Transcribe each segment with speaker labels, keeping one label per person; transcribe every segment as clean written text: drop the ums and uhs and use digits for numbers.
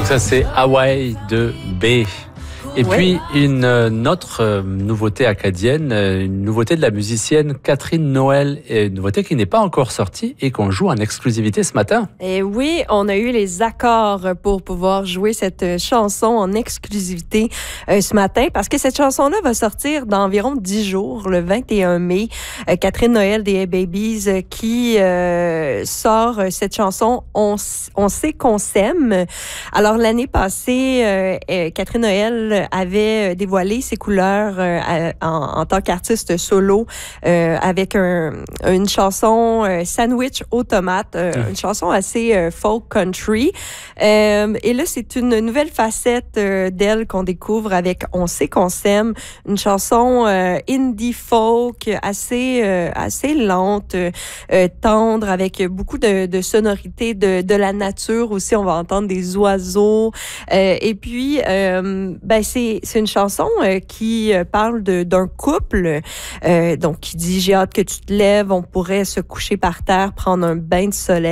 Speaker 1: Ça, c'est Hawaï de B. Et puis, une autre nouveauté acadienne, une nouveauté de la musicienne Catherine Noël, une nouveauté qui n'est pas encore sortie et qu'on joue en exclusivité ce matin.
Speaker 2: Et oui, on a eu les accords pour pouvoir jouer cette chanson en exclusivité ce matin, parce que cette chanson-là va sortir dans environ 10 jours, le 21 mai. Catherine Noël des Hey Babies qui sort cette chanson « On sait qu'on s'aime ». Alors, l'année passée, Catherine Noël avait dévoilé ses couleurs en tant qu'artiste solo avec une chanson Sandwich aux tomates, une chanson assez folk country. Et là, c'est une nouvelle facette d'elle qu'on découvre avec On sait qu'on s'aime, une chanson indie folk assez lente, tendre, avec beaucoup de sonorités de la nature aussi. On va entendre des oiseaux. Et puis, c'est une chanson qui parle d'un couple, donc qui dit « J'ai hâte que tu te lèves, on pourrait se coucher par terre, prendre un bain de soleil ».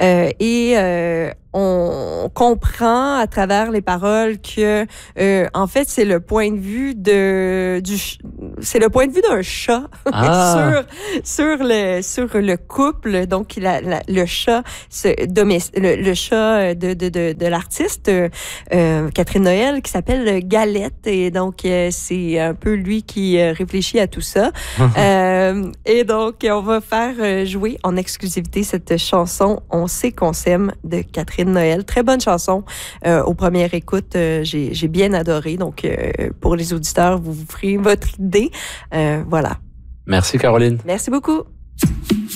Speaker 2: On comprend à travers les paroles que, en fait, c'est le point de vue d'un chat sur le couple. Donc, le chat, le chat de l'artiste Catherine Noël, qui s'appelle Galette, et donc c'est un peu lui qui réfléchit à tout ça. Et donc, on va faire jouer en exclusivité cette chanson On sait qu'on s'aime de Catherine Noël. Très bonne chanson. Aux premières écoutes, j'ai bien adoré. Donc, pour les auditeurs, vous ferez votre idée. Voilà.
Speaker 1: Merci, Caroline.
Speaker 2: Merci beaucoup.